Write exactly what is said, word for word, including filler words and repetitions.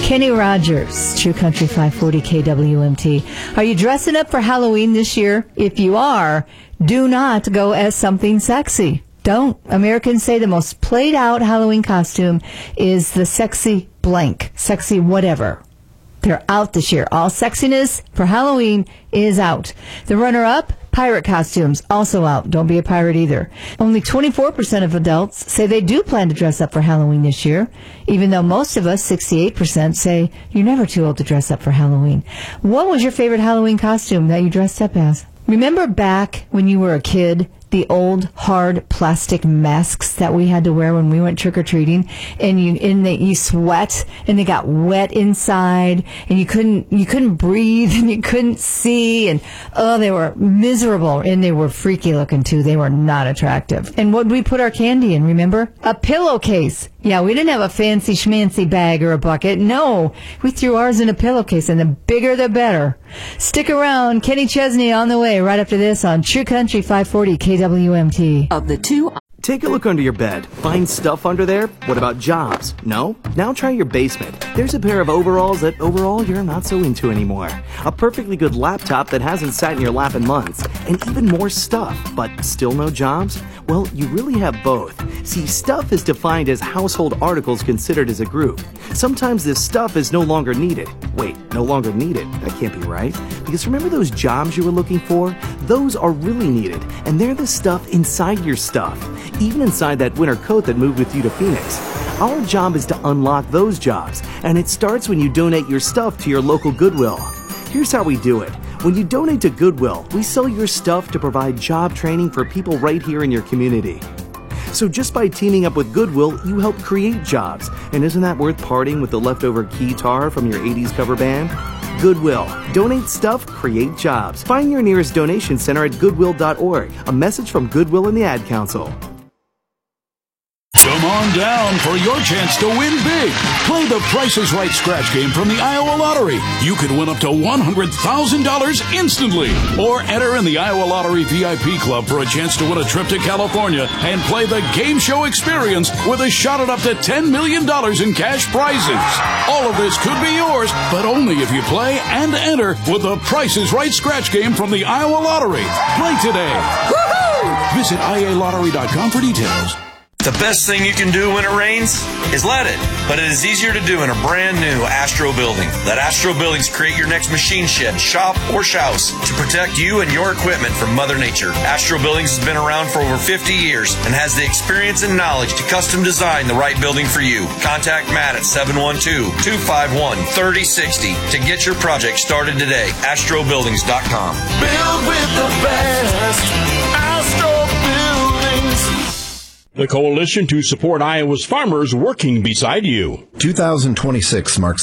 Kenny Rogers, True Country five forty K W M T. Are you dressing up for Halloween this year? If you are, do not go as something sexy. Don't. Americans say the most played out Halloween costume is the sexy blank, sexy whatever. They're out this year. All sexiness for Halloween is out. The runner-up, pirate costumes, also out. Don't be a pirate either. Only twenty-four percent of adults say they do plan to dress up for Halloween this year, even though most of us, sixty-eight percent, say you're never too old to dress up for Halloween. What was your favorite Halloween costume that you dressed up as? Remember back when you were a kid, the old hard plastic masks that we had to wear when we went trick-or-treating, and you and they, you sweat and they got wet inside, and you couldn't you couldn't breathe and you couldn't see, and oh, they were miserable, and they were freaky looking too. They were not attractive. And what did we put our candy in? Remember? A pillowcase. Yeah, we didn't have a fancy schmancy bag or a bucket. No, we threw ours in a pillowcase, and the bigger the better. Stick around. Kenny Chesney on the way right after this on True Country five forty K W M T. Of the two... Take a look under your bed. Find stuff under there? What about jobs? No? Now try your basement. There's a pair of overalls that overall you're not so into anymore. A perfectly good laptop that hasn't sat in your lap in months. And even more stuff, but still no jobs? Well, you really have both. See, stuff is defined as household articles considered as a group. Sometimes this stuff is no longer needed. Wait, no longer needed? That can't be right. Because remember those jobs you were looking for? Those are really needed, and they're the stuff inside your stuff. Even inside that winter coat that moved with you to Phoenix. Our job is to unlock those jobs, and it starts when you donate your stuff to your local Goodwill. Here's how we do it. When you donate to Goodwill, we sell your stuff to provide job training for people right here in your community. So just by teaming up with Goodwill, you help create jobs. And isn't that worth parting with the leftover keytar from your eighties cover band? Goodwill. Donate stuff, create jobs. Find your nearest donation center at goodwill dot org. A message from Goodwill and the Ad Council. Come on down for your chance to win big. Play the Price is Right scratch game from the Iowa Lottery. You could win up to one hundred thousand dollars instantly. Or enter in the Iowa Lottery V I P Club for a chance to win a trip to California and play the game show experience with a shot at up to ten million dollars in cash prizes. All of this could be yours, but only if you play and enter with the Price is Right scratch game from the Iowa Lottery. Play today. Woohoo! Visit I A lottery dot com for details. The best thing you can do when it rains is let it, but it is easier to do in a brand new Astro building. Let Astro Buildings create your next machine shed, shop, or house to protect you and your equipment from Mother Nature. Astro Buildings has been around for over fifty years and has the experience and knowledge to custom design the right building for you. Contact Matt at seven one two, two five one, three oh six oh to get your project started today. astro buildings dot com. Build with the best. Astro Buildings. The coalition to support Iowa's farmers working beside you. two thousand twenty-six marks